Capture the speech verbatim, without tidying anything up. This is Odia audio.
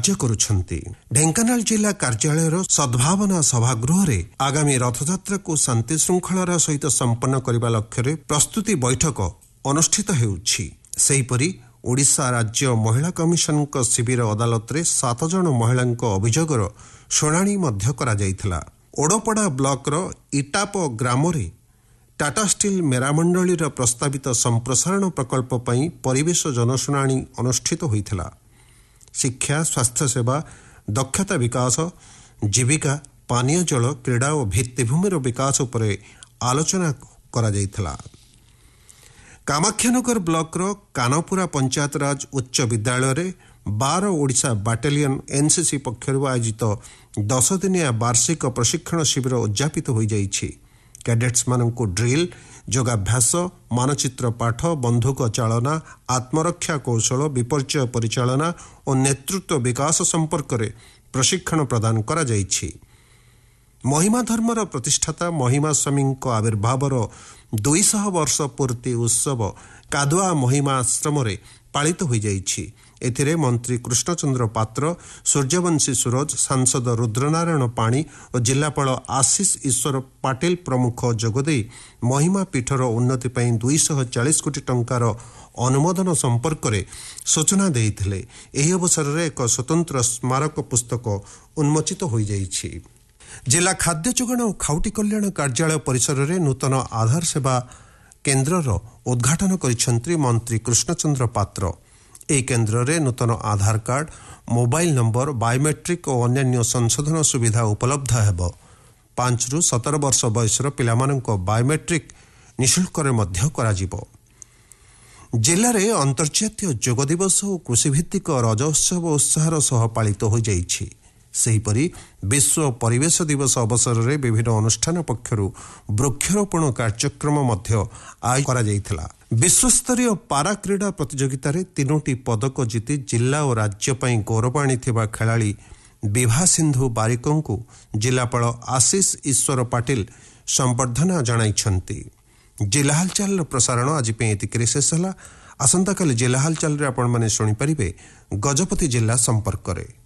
କାର୍ଯ୍ୟ କରୁଛନ୍ତି। ଢେଙ୍କାନାଳ ଜିଲ୍ଲା କାର୍ଯ୍ୟାଳୟର ସଦ୍ଭାବନା ସଭାଗୃହରେ ଆଗାମୀ ରଥଯାତ୍ରାକୁ ଶାନ୍ତି ଶୃଙ୍ଖଳାର ସହିତ ସମ୍ପନ୍ନ କରିବା ଲକ୍ଷ୍ୟରେ ପ୍ରସ୍ତୁତି ବୈଠକ ଅନୁଷ୍ଠିତ ହେଉଛି। ସେହିପରି ଓଡ଼ିଶା ରାଜ୍ୟ ମହିଳା କମିଶନଙ୍କ ଶିବିର ଅଦାଲତରେ ସାତ ଜଣ ମହିଳାଙ୍କ ଅଭିଯୋଗର ଶୁଣାଣି ମଧ୍ୟ କରାଯାଇଥିଲା। ଓଡ଼ପଡ଼ା ବ୍ଲକର ଇଟାପ ଗ୍ରାମରେ ଟାଟା ଷ୍ଟିଲ୍ ମେରାମଣ୍ଡଳୀର ପ୍ରସ୍ତାବିତ ସମ୍ପ୍ରସାରଣ ପ୍ରକଳ୍ପ ପାଇଁ ପରିବେଶ ଜନଶୁଣାଣି ଅନୁଷ୍ଠିତ ହୋଇଥିଲା। ଶିକ୍ଷା, ସ୍ୱାସ୍ଥ୍ୟସେବା, ଦକ୍ଷତା ବିକାଶ, ଜୀବିକା, ପାନୀୟ ଜଳ, କ୍ରୀଡ଼ା ଓ ଭିତ୍ତିଭୂମିର ବିକାଶ ଉପରେ ଆଲୋଚନା କରାଯାଇଥିଲା। କାମାକ୍ଷାନଗର ବ୍ଲକର କାନପୁରା ପଞ୍ଚାୟତରାଜ ଉଚ୍ଚ ବିଦ୍ୟାଳୟରେ ବାର ଓଡ଼ିଶା ବାଟାଲିୟନ ଏନ୍ସିସି ପକ୍ଷରୁ ଆୟୋଜିତ ଦଶ ଦିନିଆ ବାର୍ଷିକ ପ୍ରଶିକ୍ଷଣ ଶିବିର ଉଦ୍ଯାପିତ ହୋଇଯାଇଛି। କ୍ୟାଡେଟ୍ସମାନଙ୍କୁ ଡ୍ରିଲ୍, ଯୋଗାଭ୍ୟାସ, ମାନଚିତ୍ର ପାଠ, ବନ୍ଧୁକ ଚାଳନା, ଆତ୍ମରକ୍ଷା କୌଶଳ, ବିପର୍ଯ୍ୟୟ ପରିଚାଳନା ଓ ନେତୃତ୍ୱ ବିକାଶ ସମ୍ପର୍କରେ ପ୍ରଶିକ୍ଷଣ ପ୍ରଦାନ କରାଯାଇଛି। ମହିମା ଧର୍ମର ପ୍ରତିଷ୍ଠାତା ମହିମା ସ୍ୱାମୀଙ୍କ ଆବିର୍ଭାବର ଦୁଇଶହ ବର୍ଷ ପୂର୍ତ୍ତି ଉତ୍ସବ କାଦୁଆ ମହିମା ଆଶ୍ରମରେ ପାଳିତ ହୋଇଯାଇଛି। ଏଥିରେ ମନ୍ତ୍ରୀ କୃଷ୍ଣଚନ୍ଦ୍ର ପାତ୍ର, ସୂର୍ଯ୍ୟବଂଶୀ ସୁରଜ, ସାଂସଦ ରୁଦ୍ରନାରାୟଣ ପାଣି ଓ ଜିଲ୍ଲାପାଳ ଆଶିଷ ଈଶ୍ୱର ପାଟିଲ ପ୍ରମୁଖ ଯୋଗଦେଇ ମହିମା ପୀଠର ଉନ୍ନତି ପାଇଁ ଦୁଇଶହ ଚାଳିଶ କୋଟି ଟଙ୍କାର ଅନୁମୋଦନ ସମ୍ପର୍କରେ ସୂଚନା ଦେଇଥିଲେ। ଏହି ଅବସରରେ ଏକ ସ୍ୱତନ୍ତ୍ର ସ୍ମାରକ ପୁସ୍ତକ ଉନ୍ମୋଚିତ ହୋଇଯାଇଛି। ଜିଲ୍ଲା ଖାଦ୍ୟ ଯୋଗାଣ ଓ ଖାଉଟି କଲ୍ୟାଣ କାର୍ଯ୍ୟାଳୟ ପରିସରରେ ନୂତନ ଆଧାର ସେବା କେନ୍ଦ୍ରର ଉଦ୍ଘାଟନ କରିଛନ୍ତି ମନ୍ତ୍ରୀ କୃଷ୍ଣଚନ୍ଦ୍ର ପାତ୍ର। ଏହି କେନ୍ଦ୍ରରେ ନୂତନ ଆଧାର କାର୍ଡ, ମୋବାଇଲ ନମ୍ବର, ବାୟୋମେଟ୍ରିକ୍ ଓ ଅନ୍ୟାନ୍ୟ ସଂଶୋଧନ ସୁବିଧା ଉପଲବ୍ଧ ହେବ। ପାଞ୍ଚରୁ ସତର ବର୍ଷ ବୟସର ପିଲାମାନଙ୍କ ବାୟୋମେଟ୍ରିକ୍ ନିଃଶୁଳ୍କରେ ମଧ୍ୟ କରାଯିବ। ଜିଲ୍ଲାରେ ଅନ୍ତର୍ଜାତୀୟ ଯୋଗ ଦିବସ ଓ କୃଷିଭିତ୍ତିକ ରଜ ଉତ୍ସବ ଉତ୍ସାହର ସହ ପାଳିତ ହୋଇଯାଇଛି। ସେହିପରି ବିଶ୍ୱ ପରିବେଶ ଦିବସ ଅବସରରେ ବିଭିନ୍ନ ଅନୁଷ୍ଠାନ ପକ୍ଷରୁ ବୃକ୍ଷରୋପଣ କାର୍ଯ୍ୟକ୍ରମ ମଧ୍ୟ ଆୟୋଜନ କରାଯାଇଥିଲା। ବିଶ୍ୱସ୍ତରୀୟ ପାରା କ୍ରୀଡ଼ା ପ୍ରତିଯୋଗିତାରେ ତିନୋଟି ପଦକ ଜିତି ଜିଲ୍ଲା ଓ ରାଜ୍ୟ ପାଇଁ ଗୌରବ ଆଣିଥିବା ଖେଳାଳି ବିଭା ସିନ୍ଧୁ ବାରିକଙ୍କୁ ଜିଲ୍ଲାପାଳ ଆଶିଷ ଈଶ୍ୱର ପାଟିଲ ସମ୍ବର୍ଦ୍ଧନା ଜଣାଇଛନ୍ତି। ଜିଲ୍ଲା ହାଲଚାଲର ପ୍ରସାରଣ ଆଜି ପାଇଁ ଏତିକିରେ ଶେଷ ହେଲା। ଆସନ୍ତାକାଲି ଜିଲ୍ଲା ହାଲଚାଲରେ ଆପଣମାନେ ଶୁଣିପାରିବେ ଗଜପତି ଜିଲ୍ଲା ସମ୍ପର୍କରେ।